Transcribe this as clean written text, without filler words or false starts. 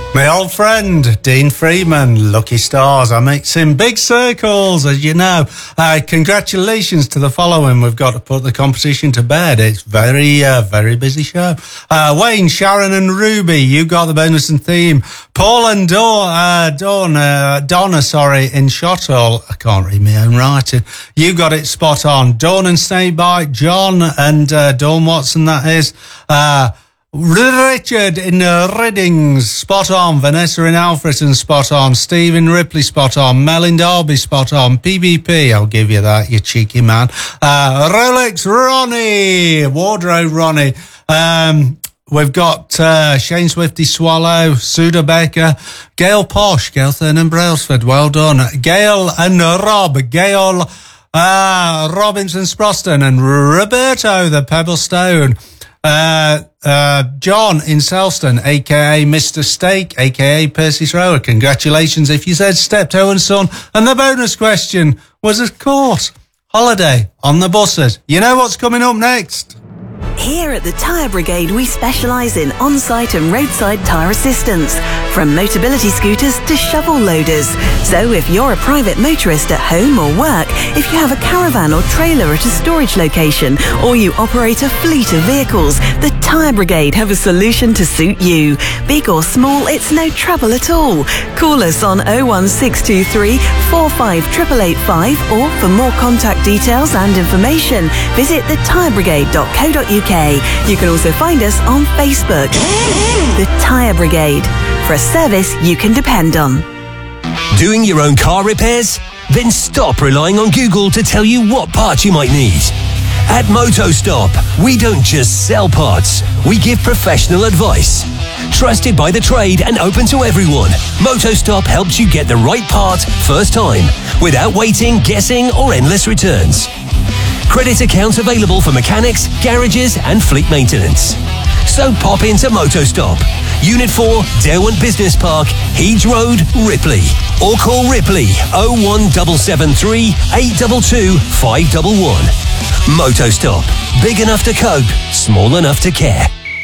My old friend, Dean Freeman, Lucky Stars. I mix in big circles, as you know. Congratulations to the following. We've got to put the competition to bed. It's very busy show. Wayne, Sharon and Ruby, you got the bonus and theme. Paul and Donna, in Shottle. I can't read my own writing. You got it spot on. Dawn and Snakebite, John and Dawn Watson, that is. Richard in Riddings, spot on. Vanessa in Alfreton, spot on. Stephen Ripley, spot on. Mel in Derby, spot on. PBP, I'll give you that, you cheeky man. Rolex Ronnie, Wardrobe Ronnie. We've got Shane Swifty Swallow, Suda Baker, Gail Posh, Gail Thurn and Brailsford, well done. Gail and Rob, Gail Robinson Sproston and Roberto the Pebble Stone. John in Selston, aka Mr. Steak, aka Percy Thrower. Congratulations if you said Steptoe and Son. And the bonus question was, of course, holiday on the buses. You know what's coming up next? Here at the Tyre Brigade, we specialise in on-site and roadside tyre assistance, from Motability scooters to shovel loaders. So if you're a private motorist at home or work, if you have a caravan or trailer at a storage location, or you operate a fleet of vehicles, the Tyre Brigade have a solution to suit you. Big or small, it's no trouble at all. Call us on 01623 45 885, or for more contact details and information, visit thetyrebrigade.co.uk. You can also find us on Facebook. The Tyre Brigade, for a service you can depend on. Doing your own car repairs? Then stop relying on Google to tell you what parts you might need. At MotoStop, we don't just sell parts, we give professional advice. Trusted by the trade and open to everyone, MotoStop helps you get the right part first time, without waiting, guessing or endless returns. Credit accounts available for mechanics, garages and fleet maintenance. So pop into MotoStop, Unit 4, Derwent Business Park, Heeds Road, Ripley. Or call Ripley 01773 822 511. MotoStop. Big enough to cope, small enough to care.